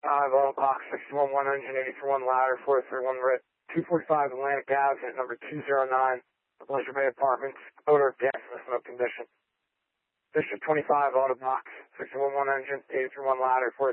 Auto Box 611 engine, 831 ladder, 431 red, 245 Atlantic Ave, at number 209, Pleasure Bay Apartments, odor of gas in smoke condition. District 25, Auto Box 611 engine, 831 ladder, 431